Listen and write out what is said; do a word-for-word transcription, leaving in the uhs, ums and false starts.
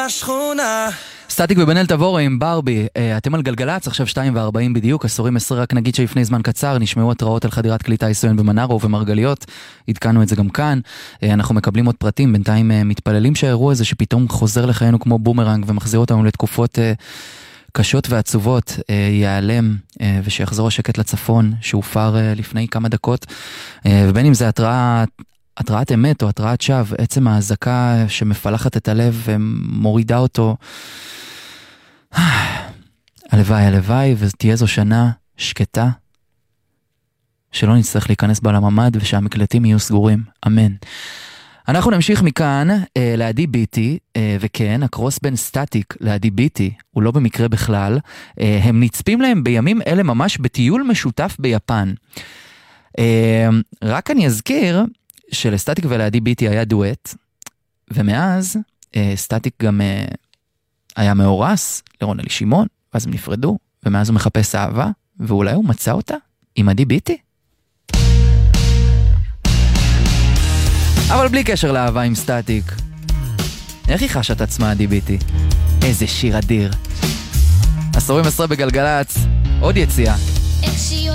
בשכונה. סטטיק ובן-אל תבורו עם ברבי, אתם על גלגלץ, עכשיו שתיים וארבעים בדיוק, עשורים עשרה, רק נגיד שלפני זמן קצר נשמעו התראות על חדירת כלי טיס סואן במנארו ומרגליות, עדכנו את זה גם כאן, אנחנו מקבלים עוד פרטים, בינתיים מתפללים שהאירוע הזה שפתאום חוזר לחיינו כמו בומרנג ומחזיר אותנו לתקופות קשות ועצובות, ייעלם ושיחזור השקט לצפון שהופר לפני כמה דקות, ובין אם זה התראה התראת אמת או התראת שווא, עצם ההזקה שמפלחת את הלב ומורידה אותו. הלוואי, הלוואי, ותהיה זו שנה שקטה, שלא נצטרך להיכנס בה לממד ושהמקלטים יהיו סגורים. אמן. אנחנו נמשיך מכאן אה, לעדי ביטי, אה, וכן, הקרוס בין סטטיק לעדי ביטי, הוא לא במקרה בכלל, אה, הם נצפים להם בימים אלה ממש בטיול משותף ביפן. אה, רק אני אזכיר, שלסטטיק ולעדי ביטי היה דואט, ומאז אה, סטטיק גם אה, היה מאורס לרונלי שמעון, ואז הם נפרדו, ומאז הוא מחפש אהבה, ואולי הוא מצא אותה עם עדי ביטי. אבל בלי קשר לאהבה עם סטטיק, איך היא חשה את עצמה עדי ביטי? איזה שיר אדיר. עשורים עשרה בגלגלץ, עוד יציאה. איך שהיא